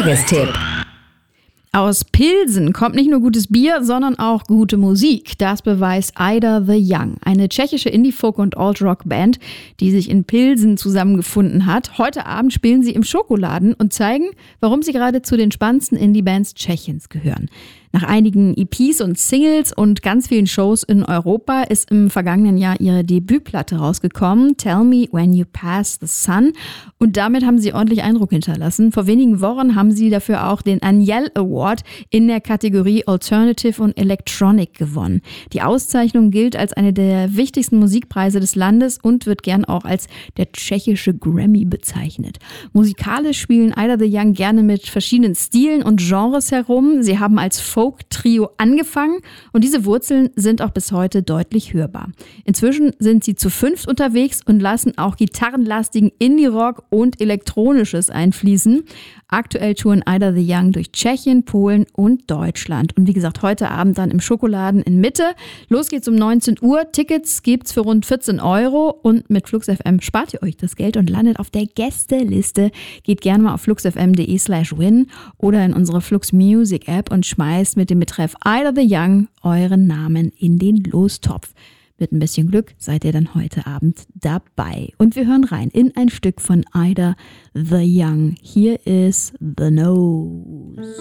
Tagestipp. Aus Pilsen kommt nicht nur gutes Bier, sondern auch gute Musik. Das beweist Ida the Young, eine tschechische Indie-Folk- und Alt-Rock-Band, die sich in Pilsen zusammengefunden hat. Heute Abend spielen sie im Schokoladen und zeigen, warum sie gerade zu den spannendsten Indie-Bands Tschechiens gehören. Nach einigen EPs und Singles und ganz vielen Shows in Europa ist im vergangenen Jahr ihre Debütplatte rausgekommen, Tell Me When You Pass the Sun. Und damit haben sie ordentlich Eindruck hinterlassen. Vor wenigen Wochen haben sie dafür auch den Agnell Award in der Kategorie Alternative und Electronic gewonnen. Die Auszeichnung gilt als eine der wichtigsten Musikpreise des Landes und wird gern auch als der tschechische Grammy bezeichnet. Musikalisch spielen Ida the Young gerne mit verschiedenen Stilen und Genres herum. Sie haben als Folk-Trio angefangen und diese Wurzeln sind auch bis heute deutlich hörbar. Inzwischen sind sie zu 5 unterwegs und lassen auch gitarrenlastigen Indie-Rock und Elektronisches einfließen. Aktuell touren Ida the Young durch Tschechien, Polen und Deutschland. Und wie gesagt, heute Abend dann im Schokoladen in Mitte. Los geht's um 19 Uhr. Tickets gibt's für rund 14 € und mit Flux FM spart ihr euch das Geld und landet auf der Gästeliste. Geht gerne mal auf fluxfm.de/win oder in unsere Flux Music App und schmeißt mit dem Betreff Ida the Young euren Namen in den Lostopf. Mit ein bisschen Glück seid ihr dann heute Abend dabei. Und wir hören rein in ein Stück von Ida the Young. Hier ist The Nose.